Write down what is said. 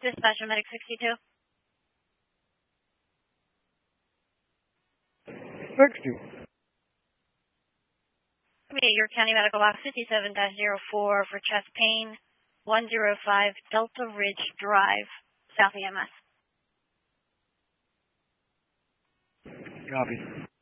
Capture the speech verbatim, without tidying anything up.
Dispatch Medic sixty-two. sixty. Your County Medical Box fifty-seven dash zero four for chest pain, one zero five Delta Ridge Drive, South E M S. Copy.